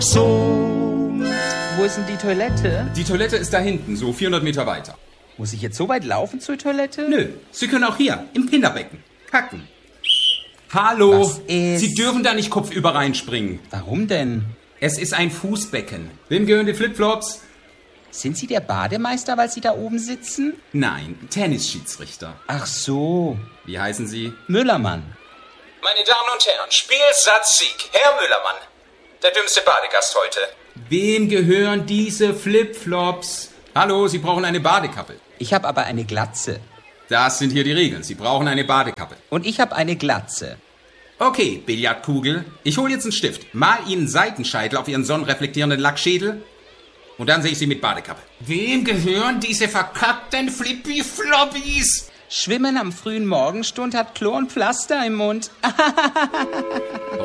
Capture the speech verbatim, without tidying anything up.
So. Wo ist denn die Toilette? Die Toilette ist da hinten, so vierhundert Meter weiter. Muss ich jetzt so weit laufen zur Toilette? Nö, Sie können auch hier, im Kinderbecken, kacken. Hallo, Was ist? Sie dürfen da nicht kopfüber reinspringen. Warum denn? Es ist ein Fußbecken. Wem gehören die Flipflops? Sind Sie der Bademeister, weil Sie da oben sitzen? Nein, Tennisschiedsrichter. Ach so. Wie heißen Sie? Müllermann. Meine Damen und Herren, Spiel, Satz, Sieg. Herr Müllermann, der dümmste Badegast heute. Wem gehören diese Flipflops? Hallo, Sie brauchen eine Badekappe. Ich habe aber eine Glatze. Das sind hier die Regeln. Sie brauchen eine Badekappe. Und ich habe eine Glatze. Okay, Billardkugel. Ich hole jetzt einen Stift. Mal Ihnen Seitenscheitel auf Ihren sonnenreflektierenden Lackschädel. Und dann sehe ich Sie mit Badekappe. Wem gehören diese verkackten Flippy-Floppies? Schwimmen am frühen Morgenstund hat Chlor und Pflaster im Mund.